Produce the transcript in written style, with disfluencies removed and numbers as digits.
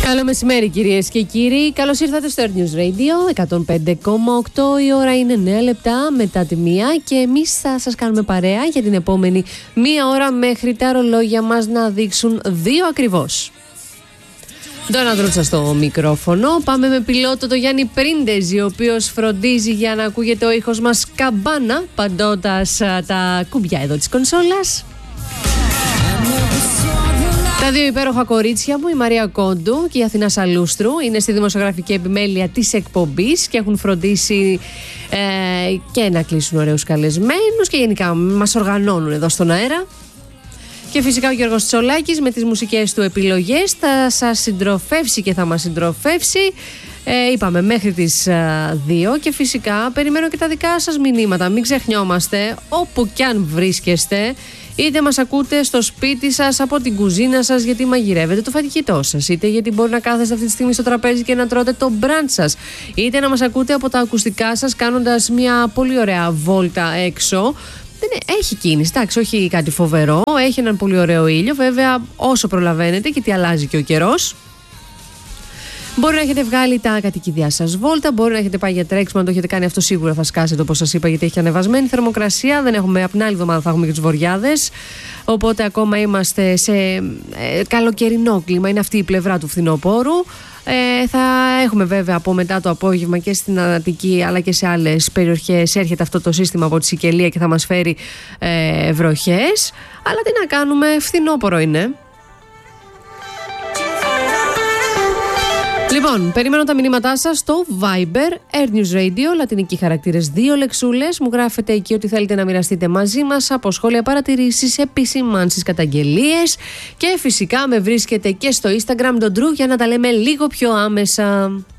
Καλό μεσημέρι, κυρίες και κύριοι. Καλώς ήρθατε στο Air News Radio 105,8. Η ώρα είναι 9 λεπτά μετά τη 1 και εμείς θα σας κάνουμε παρέα για την επόμενη 1 ώρα μέχρι τα ρολόγια μας να δείξουν 2 ακριβώς. Ντόνα Δρούτσα στο μικρόφωνο. Πάμε με πιλότο το Γιάννη Πρίντεζη, ο οποίος φροντίζει για να ακούγεται ο ήχος μας καμπάνα, παντώντας τα κουμπιά εδώ της κονσόλας. Τα δύο υπέροχα κορίτσια μου, η Μαρία Κόντου και η Αθηνά Σαλούστρου, είναι στη δημοσιογραφική επιμέλεια της εκπομπής και έχουν φροντίσει και να κλείσουν ωραίους καλεσμένους και γενικά μας οργανώνουν εδώ στον αέρα. Και φυσικά ο Γιώργος Τσολάκης με τις μουσικές του επιλογές θα σας συντροφεύσει και θα μας συντροφεύσει. Είπαμε μέχρι τις 2 και φυσικά περιμένω και τα δικά σας μηνύματα. Μην ξεχνιόμαστε, όπου κι αν βρίσκεστε, είτε μας ακούτε στο σπίτι σας, από την κουζίνα σας γιατί μαγειρεύετε το φαγητό σας, είτε γιατί μπορεί να κάθεστε αυτή τη στιγμή στο τραπέζι και να τρώτε το μπραντ σας, είτε να μας ακούτε από τα ακουστικά σας κάνοντας μια πολύ ωραία βόλτα έξω. Έχει κίνηση, εντάξει, όχι κάτι φοβερό, έχει έναν πολύ ωραίο ήλιο, βέβαια όσο προλαβαίνετε γιατί αλλάζει και ο καιρός. Μπορεί να έχετε βγάλει τα κατοικίδια σας βόλτα, μπορεί να έχετε πάει για τρέξιμο, αν το έχετε κάνει αυτό σίγουρα θα σκάσετε όπως σας είπα γιατί έχει ανεβασμένη θερμοκρασία, δεν έχουμε, από την άλλη εβδομάδα θα έχουμε και τους βοριάδες, οπότε ακόμα είμαστε σε καλοκαιρινό κλίμα, είναι αυτή η πλευρά του φθινοπόρου. Θα έχουμε βέβαια από μετά το απόγευμα και στην Αττική αλλά και σε άλλες περιοχές έρχεται αυτό το σύστημα από τη Σικελία και θα μας φέρει βροχές, αλλά τι να κάνουμε, φθινόπωρο είναι. Λοιπόν, περιμένω τα μηνύματά σας στο Viber, Air News Radio, λατινικοί χαρακτήρες 2 λεξούλες. Μου γράφετε εκεί ότι θέλετε να μοιραστείτε μαζί μας από σχόλια, παρατηρήσεις, επισημάνσεις, καταγγελίες. Και φυσικά με βρίσκετε και στο Instagram τον Drew για να τα λέμε λίγο πιο άμεσα.